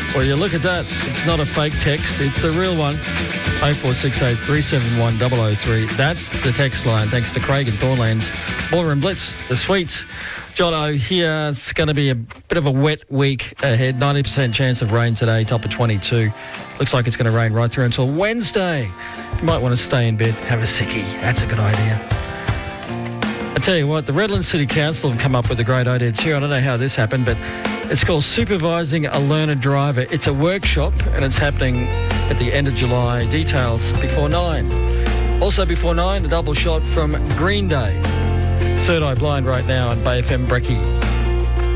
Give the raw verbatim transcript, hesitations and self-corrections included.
Well, you look at that. It's not a fake text. It's a real one. oh four six eight, three seven one, zero zero three. That's the text line, thanks to Craig and Thornlands. Ballroom Blitz, the Sweets. Jono, here it's going to be a bit of a wet week ahead. ninety percent chance of rain today, top of twenty-two. Looks like it's going to rain right through until Wednesday. You might want to stay in bed, have a sickie. That's a good idea. I tell you what, the Redlands City Council have come up with a great idea too. I don't know how this happened, but it's called Supervising a Learner Driver. It's a workshop and it's happening at the end of July. Details before nine. Also before nine, a double shot from Green Day. Third Eye Blind right now on Bay F M Brekkie.